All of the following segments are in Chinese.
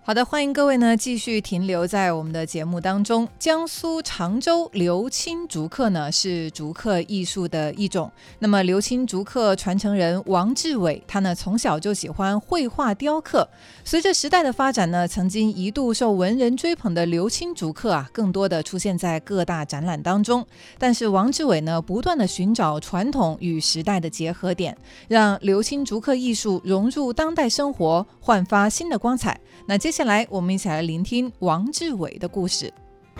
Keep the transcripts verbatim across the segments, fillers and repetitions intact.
好的，欢迎各位呢继续停留在我们的节目当中。江苏常州刘青竹刻呢是竹刻艺术的一种。那么刘青竹刻传承人王志伟，他呢从小就喜欢绘画雕刻。随着时代的发展呢，曾经一度受文人追捧的刘青竹刻啊，更多的出现在各大展览当中。但是王志伟呢，不断的寻找传统与时代的结合点，让刘青竹刻艺术融入当代生活，焕发新的光彩。那接下来我们一起来聆听王志伟的故事。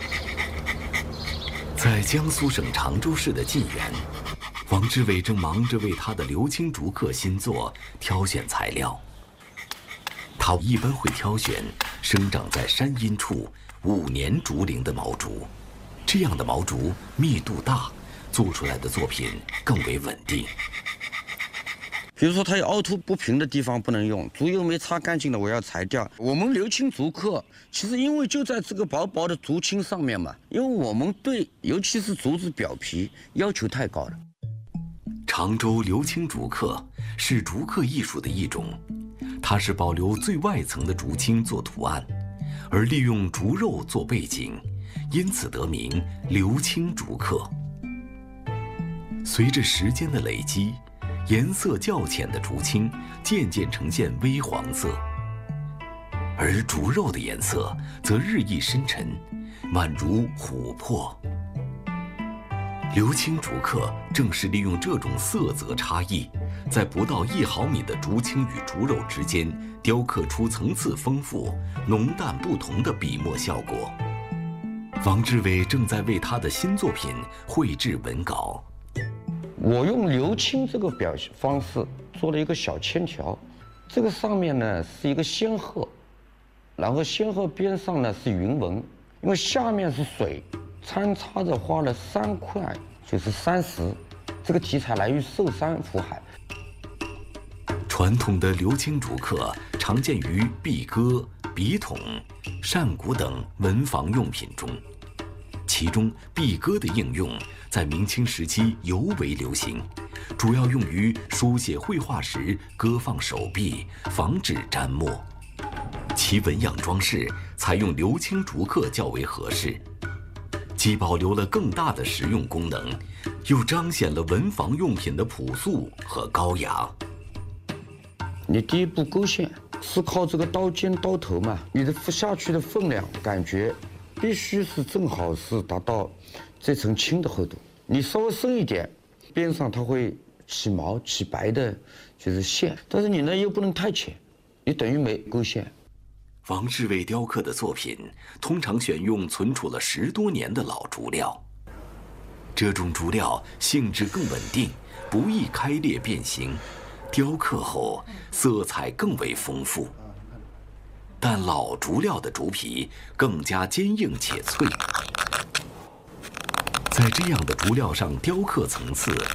在江苏省常州市的晋源，王志伟正忙着为他的刘青竹刻新作挑选材料。他一般会挑选生长在山阴处五年竹龄的毛竹，这样的毛竹密度大，做出来的作品更为稳定。 比如说它有凹凸不平的地方不能用，竹油没擦干净的我要裁掉。我们刘青竹刻其实因为就在这个薄薄的竹青上面嘛，因为我们对尤其是竹子表皮要求太高了。 常州刘青竹刻是竹刻艺术的一种，它是保留最外层的竹青做图案，而利用竹肉做背景，因此得名刘青竹刻。随着时间的累积，颜色较浅的竹青渐渐呈现微黄色，而竹肉的颜色则日益深沉，宛如琥珀。刘青竹刻正是利用这种色泽差异，在不到一毫米的竹青与竹肉之间雕刻出层次丰富、浓淡不同的笔墨效果。王志伟正在为他的新作品绘制文稿。 我用刘青这个表现方式做了一个小铅条，这个上面呢是一个仙鹤，然后仙鹤边上呢是云纹，因为下面是水，参差着画了三块，就是山石。这个题材来于寿山福海。 传统的刘青竹刻常见于壁鸽、笔筒、扇骨等文房用品中，其中壁鸽的应用在明清时期尤为流行，主要用于书写绘画时搁放手臂，防止沾墨。其纹样装饰采用刘青竹刻较为合适，既保留了更大的实用功能，又彰显了文房用品的朴素和高雅。 你第一步勾线是靠这个刀尖刀头嘛，你的下去的分量感觉必须是正好是达到这层青的厚度，你稍微深一点，边上它会起毛起白的，就是线，但是你呢又不能太浅，你等于没勾线。 王志伟雕刻的作品通常选用存储了十多年的老竹料，这种竹料性质更稳定，不易开裂变形，雕刻后色彩更为丰富。但老竹料的竹皮更加坚硬且脆，在这样的竹料上雕刻层次